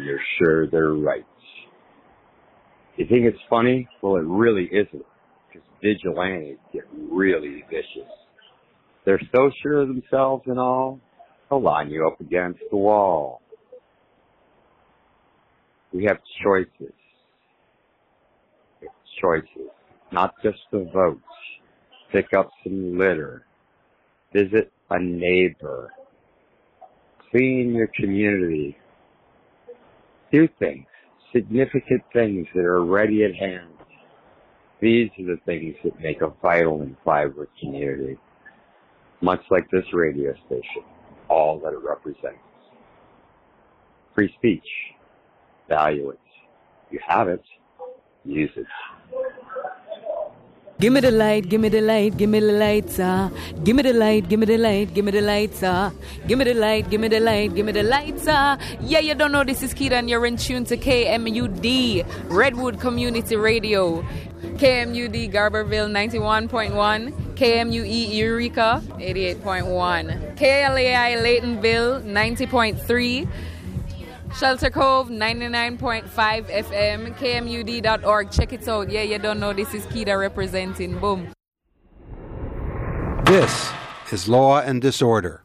when you're sure they're right. You think it's funny? Well, it really isn't, because vigilantes get really vicious. They're so sure of themselves and all, they'll line you up against the wall. We have choices. Not just the votes. Pick up some litter. Visit a neighbor. Clean your community. Do things, significant things that are ready at hand. These are the things that make a vital and vibrant community. Much like this radio station, all that it represents. Free speech. Value it. You have it. Use it. Give me the light, give me the light, give me the lights, Give me the light, give me the light, give me the lights, Give me the light, give me the light, give me the lights, Yeah, you don't know, this is Keita and you're in tune to KMUD, Redwood Community Radio. KMUD Garberville 91.1, KMUE Eureka 88.1, KLAI Laytonville 90.3, Shelter Cove 99.5 FM, KMUD.org. Check it out. Yeah, you don't know, this is Keita representing. Boom. This is Law and Disorder.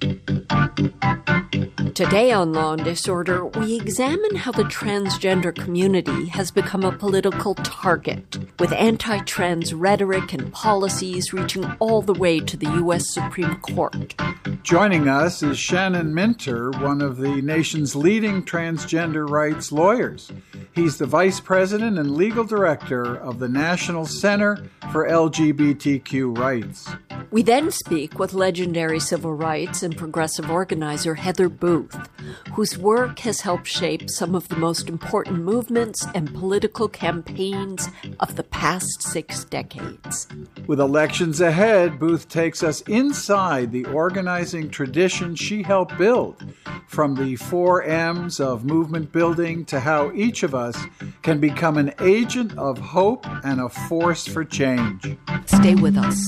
Today on Law and Disorder, we examine how the transgender community has become a political target, with anti-trans rhetoric and policies reaching all the way to the U.S. Supreme Court. Joining us is Shannon Minter, one of the nation's leading transgender rights lawyers. He's the Vice President and Legal Director of the National Center for LGBTQ Rights. We then speak with legendary civil rights and progressive organizer Heather Booth, whose work has helped shape some of the most important movements and political campaigns of the past 6 decades. With elections ahead, Booth takes us inside the organizing tradition she helped build, from the 4 M's of movement building to how each of us can become an agent of hope and a force for change. Stay with us.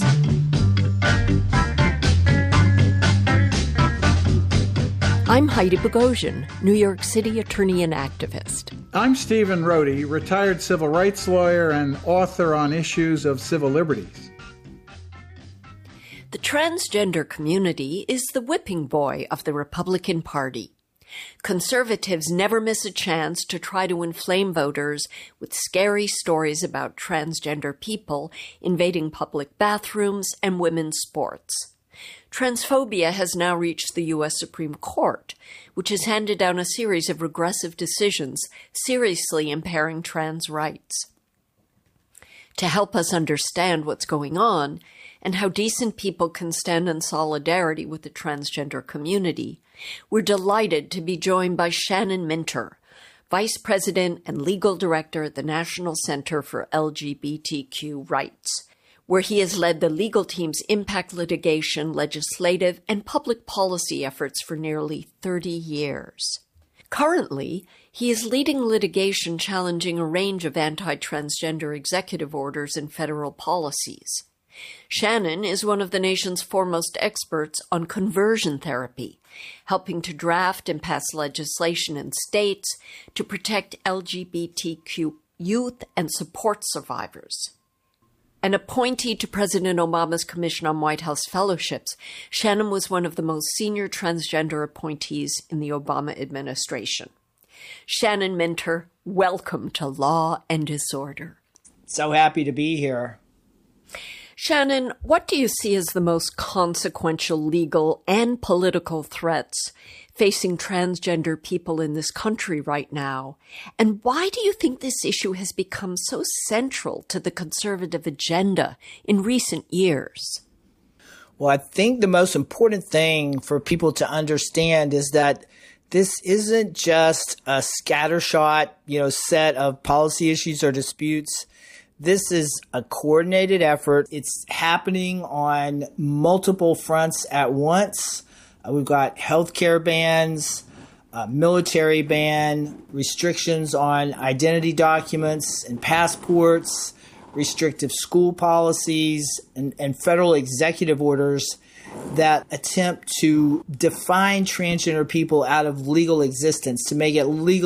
I'm Heidi Bogosian, New York City attorney and activist. I'm Stephen Rohde, retired civil rights lawyer and author on issues of civil liberties. The transgender community is the whipping boy of the Republican Party. Conservatives never miss a chance to try to inflame voters with scary stories about transgender people invading public bathrooms and women's sports. Transphobia has now reached the U.S. Supreme Court, which has handed down a series of regressive decisions seriously impairing trans rights. To help us understand what's going on and how decent people can stand in solidarity with the transgender community, we're delighted to be joined by Shannon Minter, Vice President and Legal Director at the National Center for LGBTQ Rights, where he has led the legal team's impact litigation, legislative, and public policy efforts for nearly 30 years. Currently, he is leading litigation challenging a range of anti-transgender executive orders and federal policies. Shannon is one of the nation's foremost experts on conversion therapy, helping to draft and pass legislation in states to protect LGBTQ youth and support survivors. An appointee to President Obama's Commission on White House Fellowships, Shannon was one of the most senior transgender appointees in the Obama administration. Shannon Minter, welcome to Law and Disorder. So happy to be here. Shannon, what do you see as the most consequential legal and political threats facing transgender people in this country right now? And why do you think this issue has become so central to the conservative agenda in recent years? Well, I think the most important thing for people to understand is that this isn't just a scattershot, set of policy issues or disputes. This is a coordinated effort. It's happening on multiple fronts at once. We've got healthcare bans, military ban, restrictions on identity documents and passports, restrictive school policies, and federal executive orders that attempt to define transgender people out of legal existence, to make it legal